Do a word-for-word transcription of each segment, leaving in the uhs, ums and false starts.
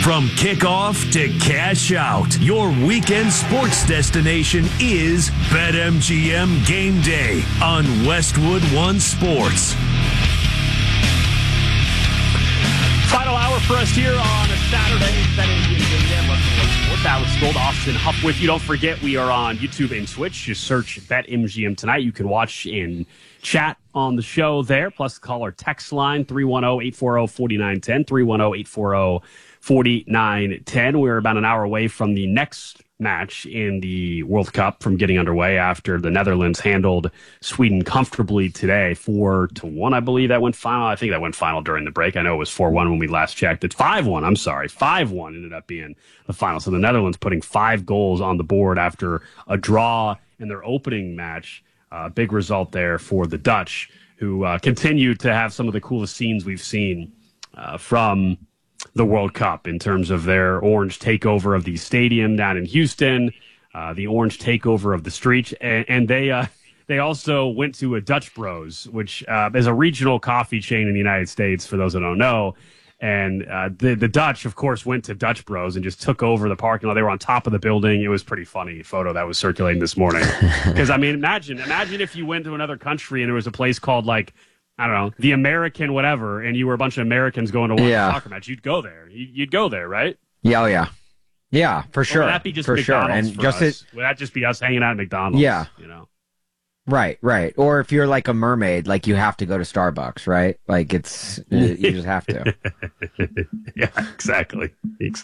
From kickoff to cash out, your weekend sports destination is BetMGM Game Day on Westwood One Sports. Final hour for us here on a Saturday. BetMGM Game Day, Westwood One Sports. Alex Gold, Austin Huff with you. Don't forget, we are on YouTube and Twitch. Just search BetMGM tonight. You can watch and chat on the show there. Plus, call our text line, three one zero, eight four zero, four nine one zero, three one zero, eight four zero, four nine one zero. We're about an hour away from the next match in the World Cup from getting underway after the Netherlands handled Sweden comfortably today, four to one, I believe that went final. I think that went final during the break. I know it was four one when we last checked. It's five one. I'm sorry, five one ended up being the final. So the Netherlands putting five goals on the board after a draw in their opening match. Uh, big result there for the Dutch, who uh, continue to have some of the coolest scenes we've seen uh, from the World Cup in terms of their orange takeover of the stadium down in Houston, uh, the orange takeover of the streets, and, and they uh, they also went to a Dutch Bros, which uh, is a regional coffee chain in the United States, for those that don't know. And uh, the the Dutch, of course, went to Dutch Bros and just took over the parking lot. They were on top of the building. It was pretty funny photo that was circulating this morning. Because, I mean, imagine, imagine if you went to another country and there was a place called, like, I don't know, the American whatever, and you were a bunch of Americans going to watch yeah. a soccer match. You'd go there. You'd go there, right? Yeah, oh yeah. Yeah, for sure. Or would that be just for McDonald's sure. And for just us? it, would that just be us hanging out at McDonald's? Yeah. You know? Right, right. Or if you're like a mermaid, like you have to go to Starbucks, right? Like it's, you just have to. Yeah, exactly.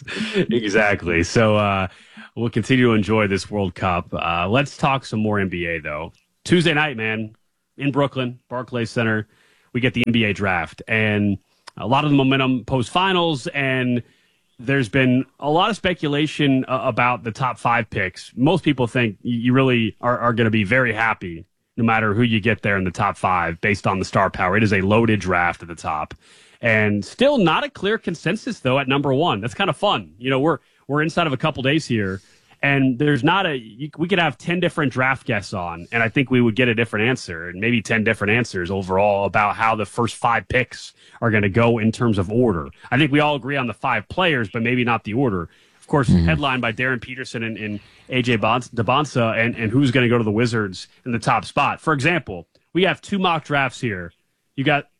Exactly. So uh, we'll continue to enjoy this World Cup. Uh, let's talk some more N B A, though. Tuesday night, man, in Brooklyn, Barclays Center, we get the N B A draft. And a lot of the momentum post-finals, and there's been a lot of speculation uh, about the top five picks. Most people think you really are, are going to be very happy no matter who you get there in the top five based on the star power. It is a loaded draft at the top. And still not a clear consensus, though, at number one. That's kind of fun. You know, we're we're inside of a couple days here, and there's not a you, we could have ten different draft guests on, and I think we would get a different answer, and maybe ten different answers overall about how the first five picks are going to go in terms of order. I think we all agree on the five players, but maybe not the order. Of course, mm-hmm. headlined by Darren Peterson and, and A J Debonsa, and, and who's going to go to the Wizards in the top spot. For example, we have two mock drafts here. You got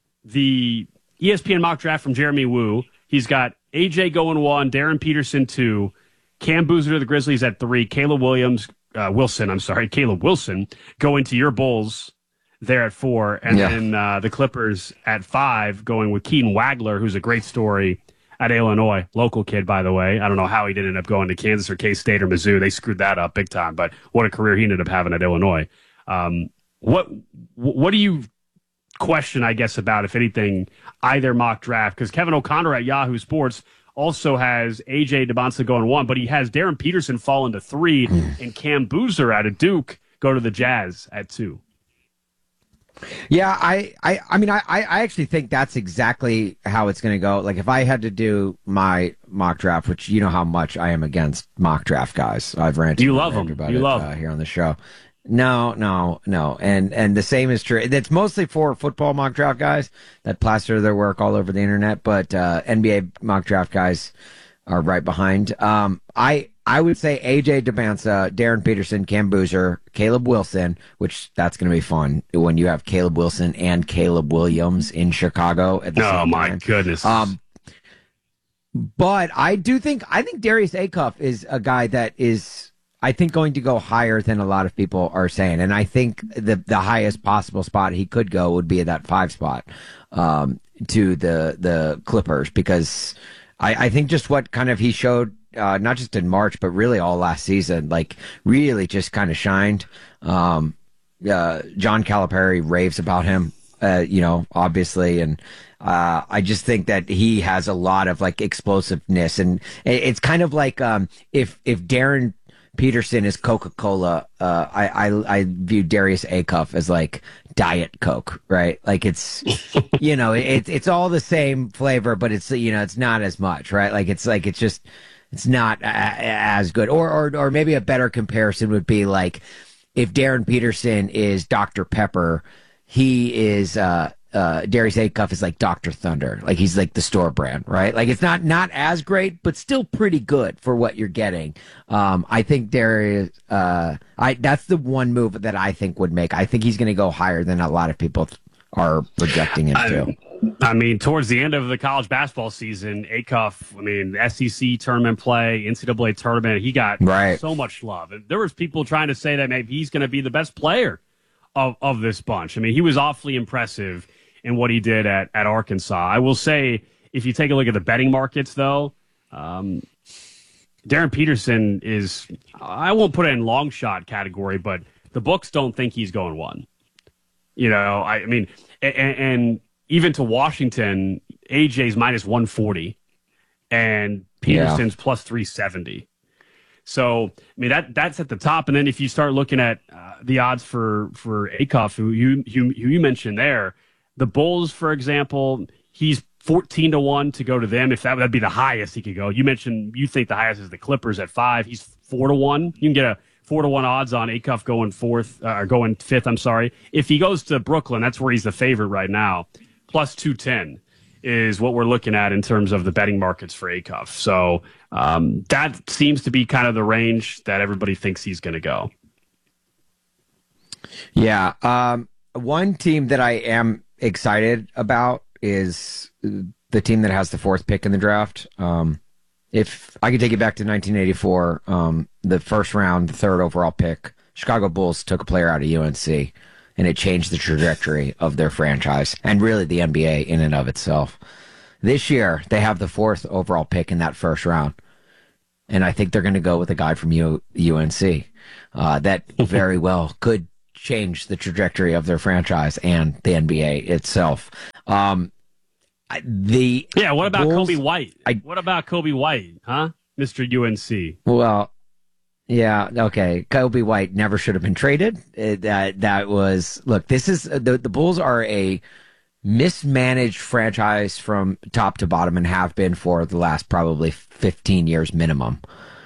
the E S P N mock draft from Jeremy Woo. He's got A J going one, Darren Peterson two, Cam Boozer to the Grizzlies at three, Caleb Williams, uh, Wilson, I'm sorry, Caleb Wilson going to your Bulls there at four, and yeah. then uh, the Clippers at five going with Keaton Wagler, who's a great story at Illinois, local kid, by the way. I don't know how he did end up going to Kansas or K-State or Mizzou. They screwed that up big time, but what a career he ended up having at Illinois. Um, what what do you question, I guess, about, if anything, either mock draft? Because Kevin O'Connor at Yahoo Sports also has A J Debonsa going one, but he has Darren Peterson falling to three and Cam Boozer out of Duke go to the Jazz at two. Yeah, I, I, I mean, I, I actually think that's exactly how it's going to go. Like, if I had to do my mock draft, which you know how much I am against mock draft guys, I've ranted you love them. about you it love uh, here on the show. No, no, no, and and the same is true. It's mostly for football mock draft guys that plaster their work all over the internet, but uh, N B A mock draft guys are right behind. Um, I. I would say A J Debonsa, Darren Peterson, Cam Boozer, Caleb Wilson, which that's going to be fun when you have Caleb Wilson and Caleb Williams in Chicago at the oh, same my time. goodness. Um, but I do think, I think Darius Acuff is a guy that is, I think, going to go higher than a lot of people are saying. And I think the, the highest possible spot he could go would be at that five spot um, to the, the Clippers, because I, I think just what kind of he showed, Uh, not just in March, but really all last season, like really just kind of shined. Um, uh, John Calipari raves about him, uh, you know, obviously. And uh, I just think that he has a lot of like explosiveness. And it's kind of like um, if if Darren Peterson is Coca-Cola, uh, I, I, I view Darius Acuff as like Diet Coke, right? Like it's, you know, it's it's all the same flavor, but it's, you know, it's not as much, right? Like it's like, it's just, it's not a, as good. Or, or, or maybe a better comparison would be like if Darren Peterson is Doctor Pepper, he is, uh, uh, Darius Acuff is like Doctor Thunder. Like he's like the store brand, right? Like it's not not as great, but still pretty good for what you're getting. Um, I think Darius, uh, I that's the one move that I think would make. I think he's going to go higher than a lot of people are projecting him to. I, I mean, towards the end of the college basketball season, Acuff, I mean, S E C tournament play, N C double A tournament, he got right. so much love. And there was people trying to say that maybe he's going to be the best player of, of this bunch. I mean, he was awfully impressive in what he did at, at Arkansas. I will say, if you take a look at the betting markets, though, um, Darren Peterson is, I won't put it in long shot category, but the books don't think he's going one. You know, I, I mean, and, and even to Washington, A J's minus one forty and Peterson's yeah. plus three seventy. So, I mean, that that's at the top. And then if you start looking at uh, the odds for, for Acuff, who you, who, who you mentioned there, the Bulls, for example, he's fourteen to one to go to them. If that would be the highest he could go. You mentioned you think the highest is the Clippers at five. He's four to one. You can get a four to one odds on Acuff going fourth, uh, or going fifth. I'm sorry. If he goes to Brooklyn, that's where he's the favorite right now. Plus two ten is what we're looking at in terms of the betting markets for Acuff. So um, that seems to be kind of the range that everybody thinks he's going to go. Yeah. Um, one team that I am excited about is the team that has the fourth pick in the draft. Um, if I could take it back to nineteen eighty-four, um, the first round, the third overall pick, Chicago Bulls took a player out of U N C, and it changed the trajectory of their franchise and really the N B A in and of itself. This year, they have the fourth overall pick in that first round, and I think they're going to go with a guy from U- UNC uh, that very well could change the trajectory of their franchise and the N B A itself. Um, the yeah, what about Bulls, Kobe White? I, what about Kobe White, huh, Mister U N C? Well, yeah, okay. Kobe White never should have been traded. It, that that was look. This is the the Bulls are a mismanaged franchise from top to bottom and have been for the last probably fifteen years minimum.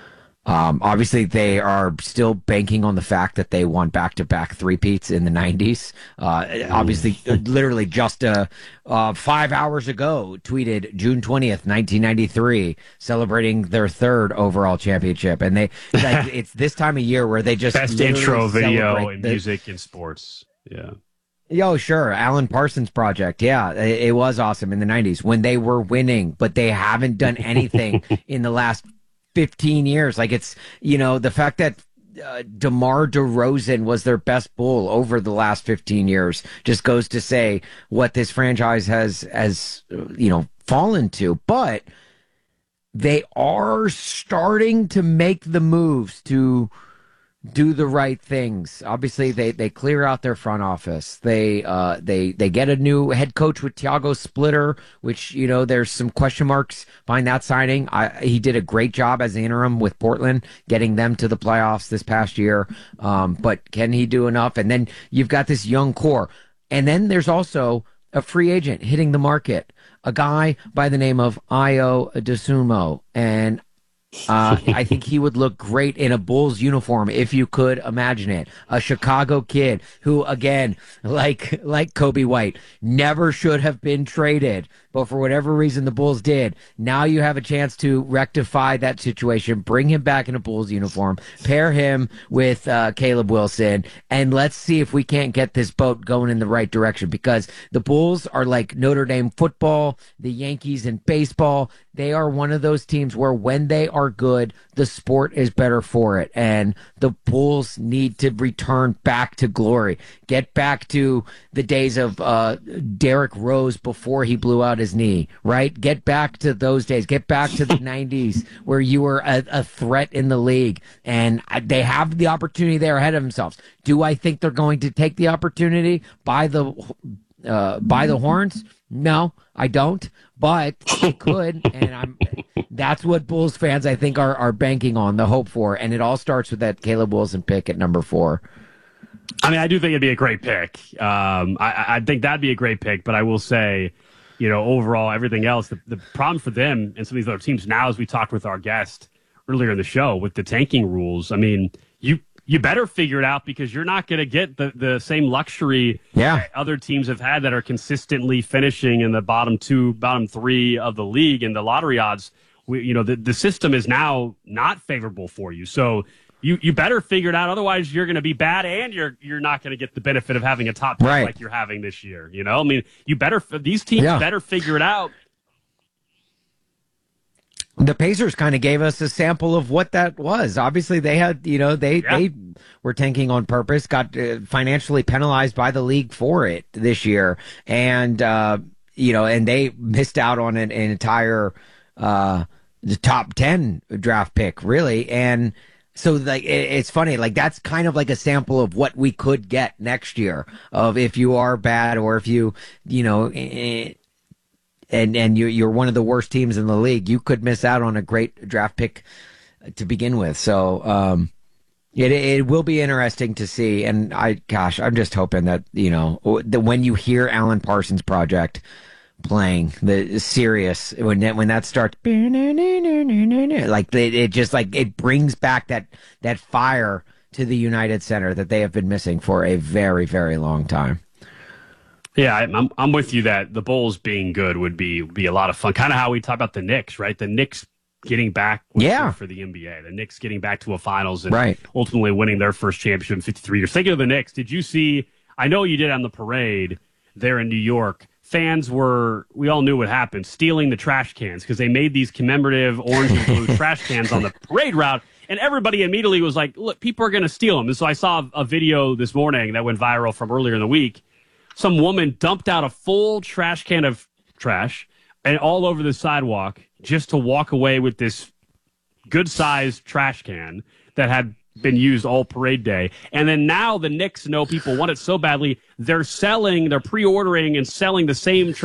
Um, obviously, they are still banking on the fact that they won back-to-back three-peats in the nineties. Uh, obviously, literally just uh, uh, five hours ago, tweeted June twentieth, nineteen ninety-three, celebrating their third overall championship. And they like, it's this time of year where they just best intro video in the, music and sports. Yeah. Yo, sure. Alan Parsons Project. Yeah, it, it was awesome in the nineties when they were winning, but they haven't done anything in the last fifteen years. Like it's, you know, the fact that uh, DeMar DeRozan was their best Bull over the last fifteen years just goes to say what this franchise has, has, you know, fallen to. But they are starting to make the moves to do the right things. Obviously, they, they clear out their front office. They uh they they get a new head coach with Thiago Splitter, which, you know, there's some question marks behind that signing. I, he did a great job as interim with Portland, getting them to the playoffs this past year. Um, but can he do enough? And then you've got this young core, and then there's also a free agent hitting the market, a guy by the name of Io DeSumo, and Uh, I think he would look great in a Bulls uniform if you could imagine it. A Chicago kid who, again, like like Kobe White, never should have been traded, but for whatever reason the Bulls did. Now you have a chance to rectify that situation, bring him back in a Bulls uniform, pair him with uh, Caleb Wilson, and let's see if we can't get this boat going in the right direction, because the Bulls are like Notre Dame football, the Yankees in baseball. They are one of those teams where when they are good, the sport is better for it. And the Bulls need to return back to glory. Get back to the days of uh, Derrick Rose before he blew out his knee, right? Get back to those days. Get back to the nineties where you were a, a threat in the league. And they have the opportunity there ahead of themselves. Do I think they're going to take the opportunity by the uh, by the horns? No, I don't, but they could, and I'm. That's what Bulls fans, I think, are are banking on, the hope for, and it all starts with that Caleb Wilson pick at number four. I mean, I do think it'd be a great pick. Um, I, I think that'd be a great pick, but I will say, you know, overall, everything else, the, the problem for them and some of these other teams now, as we talked with our guest earlier in the show, with the tanking rules, I mean, you you better figure it out because you're not going to get the, the same luxury yeah. that other teams have had that are consistently finishing in the bottom two, bottom three of the league and the lottery odds. We, you know, the, the system is now not favorable for you. So you, you better figure it out. Otherwise, you're going to be bad and you're you're not going to get the benefit of having a top pick right. like you're having this year. You know, I mean, you better these teams yeah. better figure it out. The Pacers kind of gave us a sample of what that was. Obviously, they had, you know, they yeah. they were tanking on purpose, got uh, financially penalized by the league for it this year, and uh, you know, and they missed out on an, an entire uh, top ten draft pick, really, and. So like it's funny, like that's kind of like a sample of what we could get next year of if you are bad or if you, you know, and and you you're one of the worst teams in the league, you could miss out on a great draft pick to begin with. So um, it it will be interesting to see. And I, gosh, I'm just hoping that you know that when you hear Alan Parsons Project playing the serious when that when that starts like it, it just like it brings back that that fire to the United Center that they have been missing for a very very long time. Yeah, I'm I'm with you that the Bulls being good would be be a lot of fun. Kind of how we talk about the Knicks, right? The Knicks getting back yeah. for the N B A. The Knicks getting back to a finals and right. ultimately winning their first championship in fifty-three years. Thinking of the Knicks, did you see? I know you did on the parade there in New York. Fans were, we all knew what happened, stealing the trash cans because they made these commemorative orange and blue trash cans on the parade route. And everybody immediately was like, look, people are going to steal them. And so I saw a video this morning that went viral from earlier in the week. Some woman dumped out a full trash can of trash and all over the sidewalk just to walk away with this good-sized trash can that had been used all parade day. And then now the Knicks know people want it so badly, they're selling, they're pre-ordering and selling the same trash